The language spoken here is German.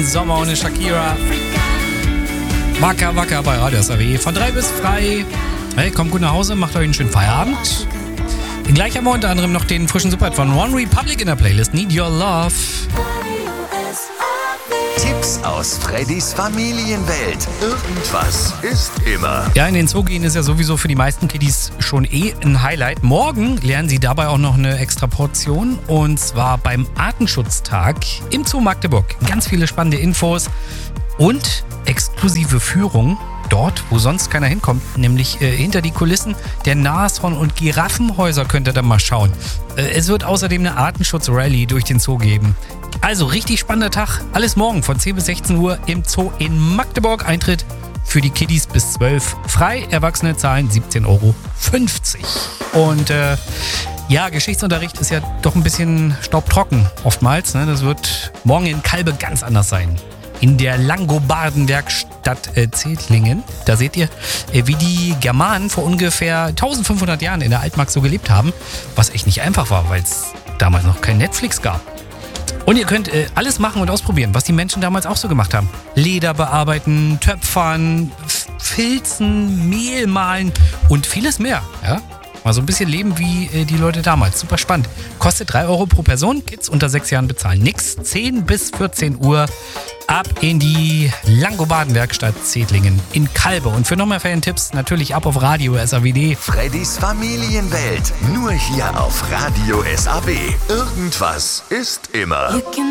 Sommer ohne Shakira. Wacker, wacker bei Radio SAW. Von 3 bis frei. Hey, kommt gut nach Hause, macht euch einen schönen Feierabend. Gleich haben wir unter anderem noch den frischen Superhit von One Republic in der Playlist. Need Your Love. Tipps aus Freddys Familienwelt. Irgendwas ist immer. Ja, in den Zoo gehen ist ja sowieso für die meisten Kiddies schon ein Highlight. Morgen lernen sie dabei auch noch eine extra Portion. Und zwar beim Artenschutztag im Zoo Magdeburg. Ganz viele spannende Infos und exklusive Führung. Dort, wo sonst keiner hinkommt, nämlich hinter die Kulissen der Nashorn- und Giraffenhäuser könnt ihr dann mal schauen. Es wird außerdem eine Artenschutzrallye durch den Zoo geben. Also richtig spannender Tag. Alles morgen von 10 bis 16 Uhr im Zoo in Magdeburg. Eintritt für die Kiddies bis 12 frei. Erwachsene zahlen 17,50 Euro. Und ja, Geschichtsunterricht ist ja doch ein bisschen staubtrocken oftmals. Ne? Das wird morgen in Kalbe ganz anders sein. In der Langobardenwerkstatt Zedlingen. Da seht ihr, wie die Germanen vor ungefähr 1500 Jahren in der Altmark so gelebt haben. Was echt nicht einfach war, weil es damals noch kein Netflix gab. Und ihr könnt alles machen und ausprobieren, was die Menschen damals auch so gemacht haben. Leder bearbeiten, töpfern, filzen, Mehl mahlen und vieles mehr. Ja? Mal so ein bisschen leben wie die Leute damals. Super spannend. Kostet 3 Euro pro Person. Kids unter 6 Jahren bezahlen nichts. 10 bis 14 Uhr ab in die Langobardenwerkstatt Zedlingen in Kalbe. Und für noch mehr Fan-Tipps natürlich ab auf Radio SAW. Freddys Familienwelt. Nur hier auf Radio SAW. Irgendwas ist immer.